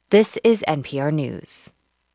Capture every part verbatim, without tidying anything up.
This is N P R News.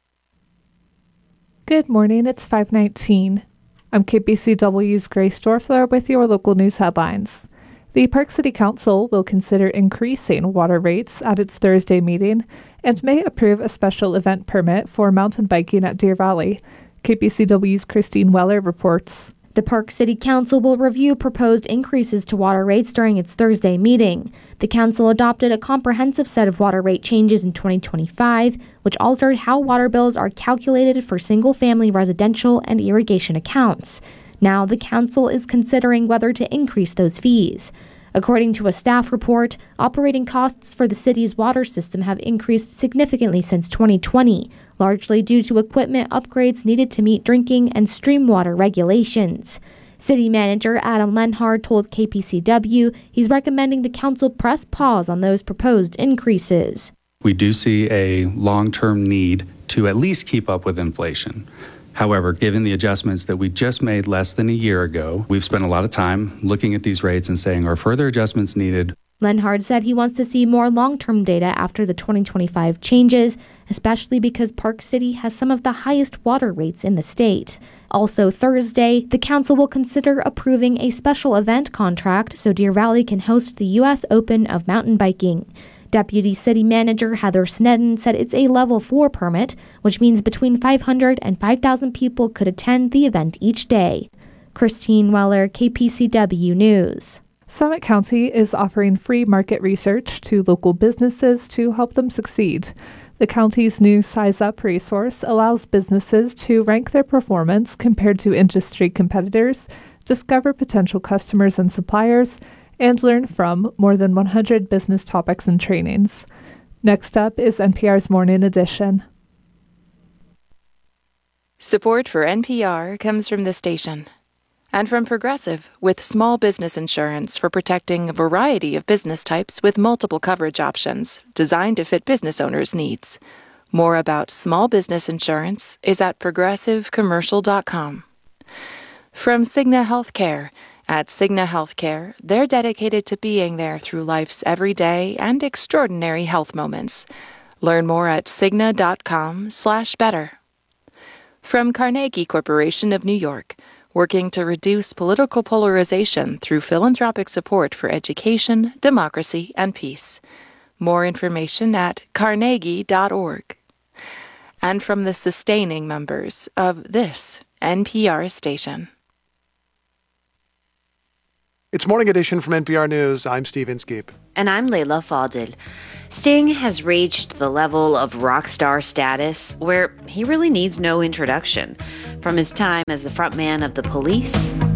Good morning, it's five nineteen. I'm K B C W's Grace Dorfler with your local news headlines. The Park City Council will consider increasing water rates at its Thursday meeting and may approve a special event permit for mountain biking at Deer Valley. K B C W's Christine Weller reports. The Park City Council will review proposed increases to water rates during its Thursday meeting. The council adopted a comprehensive set of water rate changes in twenty twenty-five, which altered how water bills are calculated for single-family residential and irrigation accounts. Now the council is considering whether to increase those fees. According to a staff report, operating costs for the city's water system have increased significantly since twenty twenty, largely due to equipment upgrades needed to meet drinking and stream water regulations. City Manager Adam Lenhard told K P C W he's recommending the council press pause on those proposed increases. We do see a long-term need to at least keep up with inflation. However, given the adjustments that we just made less than a year ago, we've spent a lot of time looking at these rates and saying, are further adjustments needed? Lenhard said he wants to see more long-term data after the twenty twenty-five changes, especially because Park City has some of the highest water rates in the state. Also Thursday, the council will consider approving a special event contract so Deer Valley can host the U S Open of mountain biking. Deputy City Manager Heather Snedden said it's a level four permit, which means between five hundred and five thousand people could attend the event each day. Christine Weller, K P C W News. Summit County is offering free market research to local businesses to help them succeed. The county's new Size Up resource allows businesses to rank their performance compared to industry competitors, discover potential customers and suppliers, and learn from more than one hundred business topics and trainings. Next up is N P R's Morning Edition. Support for N P R comes from the station and from Progressive, with small business insurance for protecting a variety of business types with multiple coverage options designed to fit business owners' needs. More about small business insurance is at progressive commercial dot com. From Cigna Healthcare. At Cigna Healthcare, they're dedicated to being there through life's everyday and extraordinary health moments. Learn more at cigna dot com slash better. From Carnegie Corporation of New York, working to reduce political polarization through philanthropic support for education, democracy, and peace. More information at carnegie dot org. And from the sustaining members of this N P R station. It's Morning Edition from N P R News. I'm Steve Inskeep. And I'm Layla Fadil. Sting has reached the level of rock star status where he really needs no introduction. From his time as the frontman of The Police